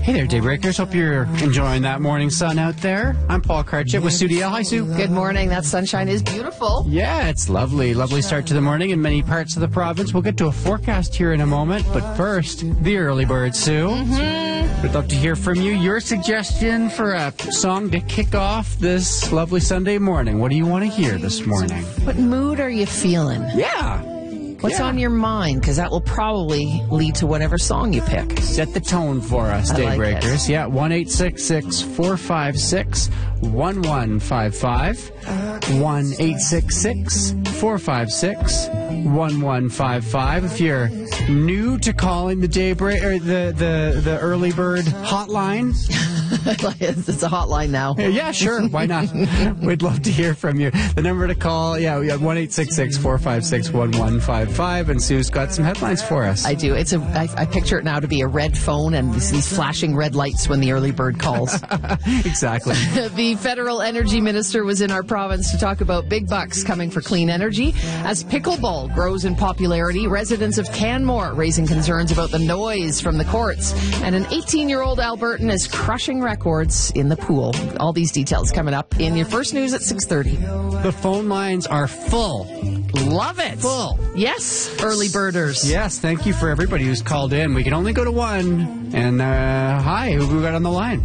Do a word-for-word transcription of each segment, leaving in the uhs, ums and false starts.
Hey there, Daybreakers. Hope you're enjoying that morning sun out there. I'm Paul Karchip with Sue D L. Hi, Sue. Good morning. That sunshine is beautiful. Yeah, it's lovely. Lovely start to the morning in many parts of the province. We'll get to a forecast here in a moment, but first, the early bird, Sue. Mm-hmm. We'd love to hear from you. Your suggestion for a song to kick off this lovely Sunday morning. What do you want to hear this morning? What mood are you feeling? Yeah. What's yeah. on your mind? Because that will probably lead to whatever song you pick. Set the tone for us, I Daybreakers. like yeah, one eight six six, four five six, one one five five. one eight six six, four five six, one one five five. If you're new to calling the Daybreak or the, the, the early bird hotline. It's a hotline now. Yeah, sure. Why not? We'd love to hear from you. The number to call, yeah, we have one eight six six, four five six, one one five five, and Sue's got some headlines for us. I do. It's a. I, I picture it now to be a red phone and these flashing red lights when the early bird calls. Exactly. The federal energy minister was in our province to talk about big bucks coming for clean energy. As pickleball grows in popularity, residents of Canmore raising concerns about the noise from the courts. And an eighteen-year-old Albertan is crushing records in the pool. All these details coming up in your first news at six thirty. The phone lines are full. Love it. Full. Yes, early birders. Yes, thank you for everybody who's called in. We can only go to one. And, uh, hi, who have we got on the line?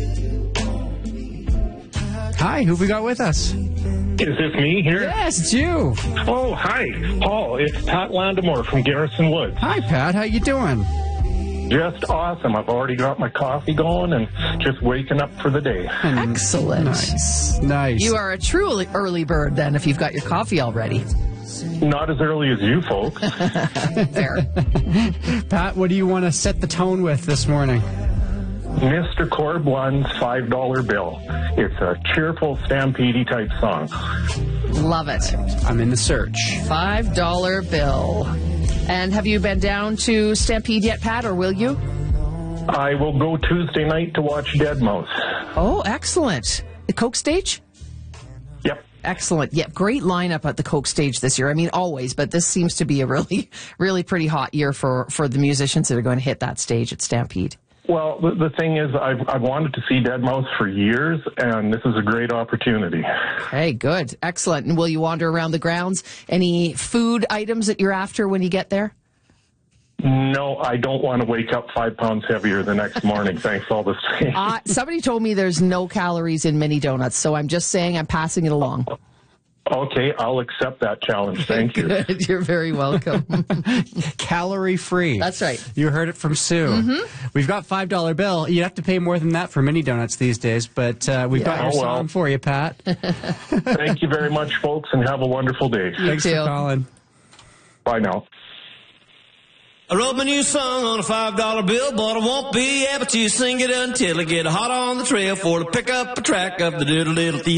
Hi, who have we got with us? Is this me here? Yes, it's you. Oh, hi, Paul. It's Pat Landamore from Garrison Woods. Hi, Pat. How you doing? Just awesome. I've already got my coffee going and just waking up for the day. Excellent. Nice. Nice. You are a truly early bird then if you've got your coffee already. Not as early as you folks. Fair. Pat, what do you want to set the tone with this morning? Mister Corblund's five dollar bill. It's a cheerful Stampede type song. Love it. I'm in the search. Five dollar bill. And have you been down to Stampede yet, Pat, or will you? I will go Tuesday night to watch Deadmau five. Oh, excellent. The Coke Stage? Yep. Excellent. Yep, great lineup at the Coke Stage this year. I mean, always, but this seems to be a really, really pretty hot year for, for the musicians that are going to hit that stage at Stampede. Well, the, the thing is, I've, I've wanted to see Deadmau five for years, and this is a great opportunity. Okay, good. Excellent. And will you wander around the grounds? Any food items that you're after when you get there? No, I don't want to wake up five pounds heavier the next morning, thanks all the same. Uh, somebody told me there's no calories in mini donuts, so I'm just saying I'm passing it along. Okay, I'll accept that challenge. Thank you. Good. You're very welcome. Calorie free. That's right. You heard it from Sue. Mm-hmm. We've got five dollar bill. You have to pay more than that for mini donuts these days, but uh, we've Yeah. got your Oh, well. song for you, Pat. Thank you very much, folks, and have a wonderful day. Thanks too. for calling. Bye now. I wrote my new song on a five dollar bill, but I won't be able to sing it until I get hot on the trail for to pick up a track of the doodle little thief.